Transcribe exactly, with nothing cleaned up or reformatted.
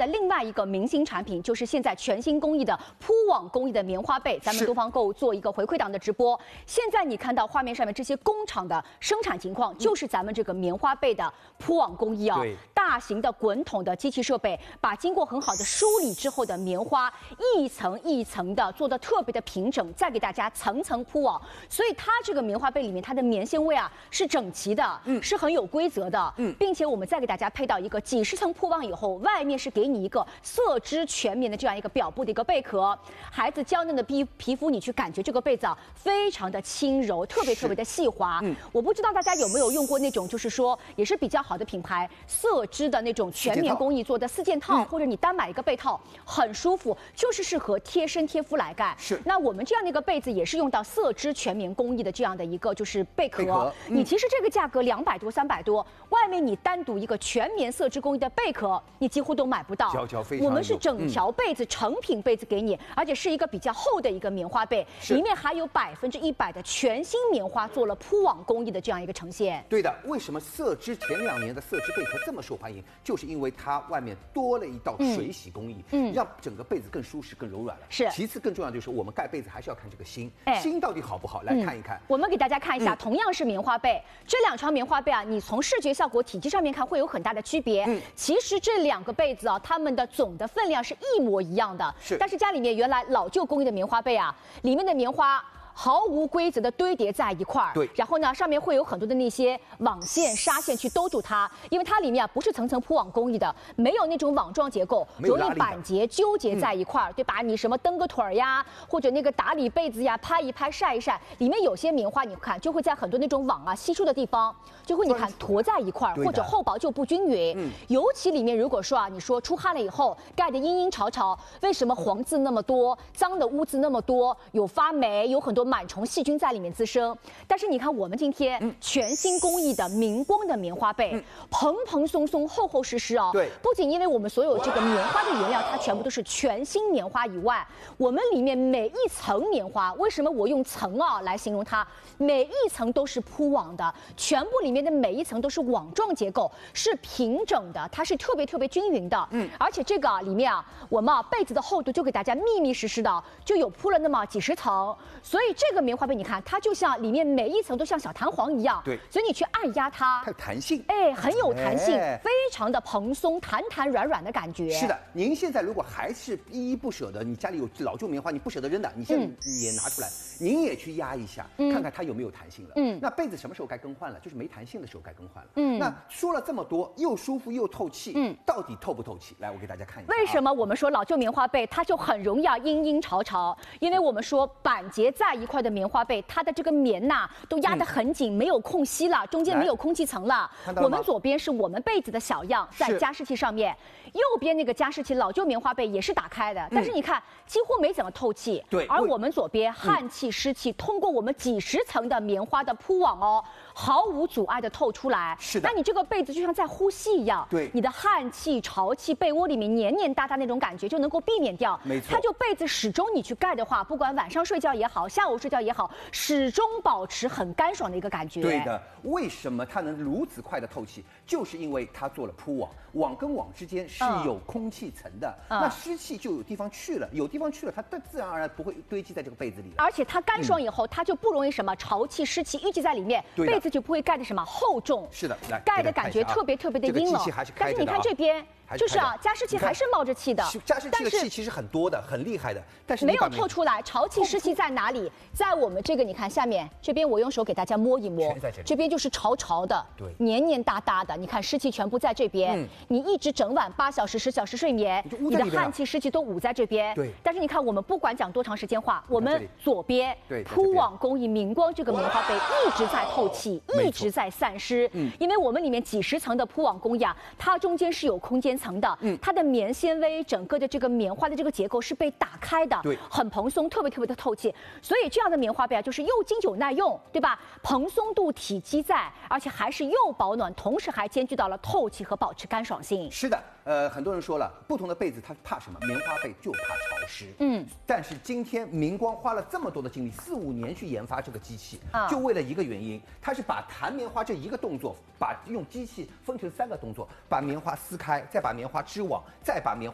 的另外一个明星产品，就是现在全新工艺的铺网工艺的棉花被，咱们多方购物做一个回馈档的直播。现在你看到画面上面这些工厂的生产情况，就是咱们这个棉花被的铺网工艺啊、哦，大型的滚筒的机器设备，把经过很好的梳理之后的棉花一层一层的做的特别的平整，再给大家层层铺网，所以它这个棉花被里面它的棉纤维啊是整齐的，嗯，是很有规则的，嗯，并且我们再给大家配到一个几十层铺网以后，外面是给你一个色织全棉的这样一个表布的一个贝壳，孩子娇嫩的皮皮肤，你去感觉这个被子啊，非常的轻柔，特别特别的细滑。嗯，我不知道大家有没有用过那种，就是说也是比较好的品牌色织的那种全棉工艺做的四件套，嗯、或者你单买一个被套，很舒服，就是适合贴身贴肤来盖。是，那我们这样的一个被子也是用到色织全棉工艺的这样的一个就是贝壳。贝壳嗯、你其实这个价格两百多、三百多，外面你单独一个全棉色织工艺的贝壳，你几乎都买不到。娇娇非常我们是整条被子、嗯、成品被子给你，而且是一个比较厚的一个棉花被，里面还有百分之一百的全新棉花做了铺网工艺的这样一个呈现。 对的，为什么色织前两年的色织贝壳这么受欢迎？就是因为它外面多了一道水洗工艺，嗯，让整个被子更舒适、更柔软了。是。其次，更重要就是我们盖被子还是要看这个芯，哎、芯到底好不好，来看一看。嗯、 我们给大家看一下，嗯、同样是棉花被，这两床棉花被啊，你从视觉效果、体积上面看会有很大的区别。嗯，其实这两个被子啊，它们的总的分量是一模一样的。是。但是家里面原来老旧工艺的棉花被啊，里面的棉花毫无规则的堆叠在一块儿，对，然后呢，上面会有很多的那些网线、纱线去兜住它，因为它里面啊不是层层铺网工艺的，没有那种网状结构，容易板结纠结在一块儿，嗯、对吧？你什么蹬个腿儿呀，或者那个打理被子呀，拍一拍、晒一晒，里面有些棉花你看就会在很多那种网啊稀疏的地方，就会你看坨在一块儿，或者厚薄就不均匀。嗯，尤其里面如果说啊，你说出汗了以后盖得阴阴潮潮，为什么黄渍那么多，脏的污渍那么多，有发霉，有很多螨虫、细菌在里面滋生，但是你看我们今天全新工艺的明光的棉花被，嗯、蓬蓬松松、厚厚实实哦。对，不仅因为我们所有这个棉花的原料它全部都是全新棉花以外，我们里面每一层棉花，为什么我用层啊来形容它？每一层都是铺网的，全部里面的每一层都是网状结构，是平整的，它是特别特别均匀的。嗯，而且这个啊里面啊，我们啊被子的厚度就给大家密密实实的就有铺了那么几十层，所以这个棉花被你看，它就像里面每一层都像小弹簧一样，对，所以你去按压它， 它有弹性， 哎，很有弹性，哎、非常的蓬松、弹弹软软的感觉。 是的，您现在如果还是依依不舍得，你家里有老旧棉花，你不舍得扔的，你现在也拿出来，嗯、您也去压一下，嗯、看看它有没有弹性了。嗯，那被子什么时候该更换了？就是没弹性的时候该更换了。嗯，那说了这么多，又舒服又透气，嗯，到底透不透气？来，我给大家看一下。 为什么我们说老旧棉花被它就很容易啊阴阴潮潮？因为我们说板结在一块的棉花被，它的这个棉呐、啊、都压得很紧，嗯、没有空隙了，中间没有空气层了。我们左边是我们被子的小样，在加湿器上面，右边那个加湿器老旧棉花被也是打开的，嗯、但是你看几乎没怎么透气。对，而我们左边汗气、湿气、嗯、通过我们几十层的棉花的铺网哦，毫无阻碍的透出来。是的，那你这个被子就像在呼吸一样，对，你的汗气、潮气，被窝里面黏黏哒哒那种感觉就能够避免掉。没错，它就被子始终你去盖的话，不管晚上睡觉也好，下午睡觉也好，始终保持很干爽的一个感觉。 对的，为什么它能如此快的透气？就是因为它做了铺网，网跟网之间是有空气层的，嗯、那湿气就有地方去了，有地方去了，它自然而然不会堆积在这个被子里了。 而且它干爽以后，嗯、它就不容易什么潮气、湿气淤积在里面，被子就不会盖的什么厚重。是的，来盖的感觉特别特别的阴冷。但是你看这边。就是啊，加湿器还是冒着气的， 加湿器的气其实很多的，很厉害的，但是没有透出来。潮气、湿气在哪里？在我们这个，你看下面这边，我用手给大家摸一摸，全在这里。这边就是潮潮的，对，黏黏哒哒的。你看湿气全部在这边，嗯、你一直整晚八小时、十小时睡眠，你, 你的汗气、湿气都捂在这边。对。但是你看，我们不管讲多长时间话，我们左边铺网工艺明光这个棉花被一直在透气，一直在散湿。嗯，因为我们里面几十层的铺网工艺啊，它中间是有空间层的，嗯，它的棉纤维整个的这个棉花的这个结构是被打开的，对，很蓬松，特别特别的透气。所以这样的棉花被啊，就是又经久耐用，对吧？蓬松度、体积在，而且还是又保暖，同时还兼具到了透气和保持干爽性。 是的，呃，很多人说了，不同的被子它怕什么？棉花被就怕潮湿，嗯，但是今天明光花了这么多的精力，四五年去研发这个机器，啊，就为了一个原因，它是把弹棉花这一个动作，把用机器分成三个动作，把棉花撕开，再把棉花织网，再把棉花